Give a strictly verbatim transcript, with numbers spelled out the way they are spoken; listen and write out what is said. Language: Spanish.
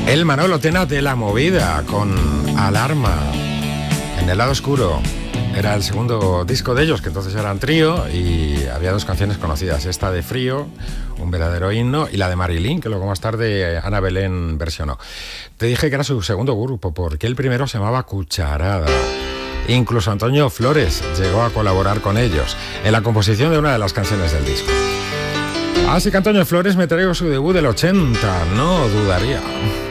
El Manolo Tena de la movida con Alarma en el lado oscuro. Era el segundo disco de ellos, que entonces eran trío, y había dos canciones conocidas, esta de Frío, un verdadero himno, y la de Marilyn, que luego más tarde Ana Belén versionó. Te dije que era su segundo grupo, porque el primero se llamaba Cucharada. Incluso Antonio Flores llegó a colaborar con ellos en la composición de una de las canciones del disco. Así que Antonio Flores me traigo su debut del ochenta, no dudaría.